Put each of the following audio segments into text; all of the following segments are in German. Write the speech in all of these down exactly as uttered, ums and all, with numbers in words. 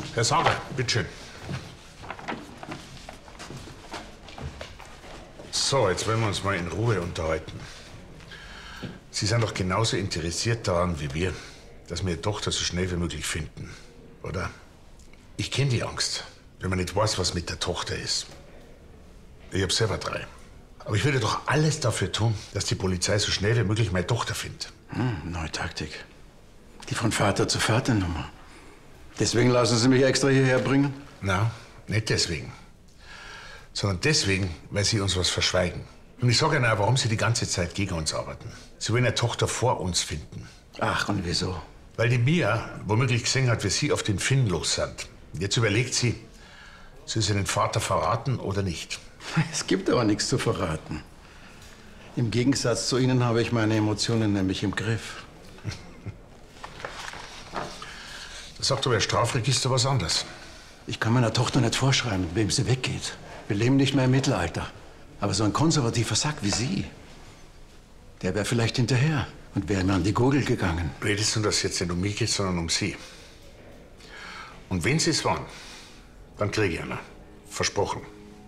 Herr Sauer, bitteschön. So, jetzt wollen wir uns mal in Ruhe unterhalten. Sie sind doch genauso interessiert daran wie wir, dass wir Ihre Tochter so schnell wie möglich finden, oder? Ich kenne die Angst, wenn man nicht weiß, was mit der Tochter ist. Ich habe selber drei. Aber ich würde doch alles dafür tun, dass die Polizei so schnell wie möglich meine Tochter findet. Hm, neue Taktik. Die von Vater zu Vater Nummer. Deswegen lassen Sie mich extra hierher bringen? Na, nicht deswegen. Sondern deswegen, weil Sie uns was verschweigen. Und ich sage Ihnen auch, warum Sie die ganze Zeit gegen uns arbeiten. Sie wollen eine Tochter vor uns finden. Ach, und wieso? Weil die Mia womöglich gesehen hat, wie Sie auf den Finn los sind. Jetzt überlegt sie, soll sie den Vater verraten oder nicht? Es gibt aber nichts zu verraten. Im Gegensatz zu Ihnen habe ich meine Emotionen nämlich im Griff. Da sagt aber Ihr Strafregister was anderes. Ich kann meiner Tochter nicht vorschreiben, mit wem sie weggeht. Wir leben nicht mehr im Mittelalter. Aber so ein konservativer Sack wie Sie, der wäre vielleicht hinterher und wäre mir an die Gurgel gegangen. Redest du, dass es jetzt nicht um mich geht, sondern um Sie? Und wenn Sie es waren, dann kriege ich einen. Versprochen.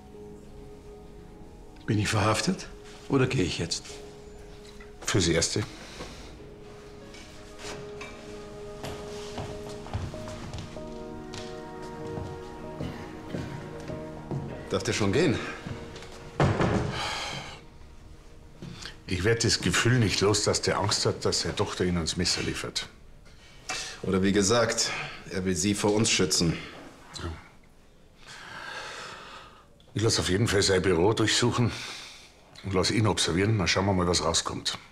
Bin ich verhaftet oder gehe ich jetzt? Fürs Erste. Darf der schon gehen? Ich werde das Gefühl nicht los, dass der Angst hat, dass seine Tochter ihn ans Messer liefert. Oder wie gesagt, er will Sie vor uns schützen. Ja. Ich lasse auf jeden Fall sein Büro durchsuchen und lasse ihn observieren. Dann schauen wir mal, was rauskommt.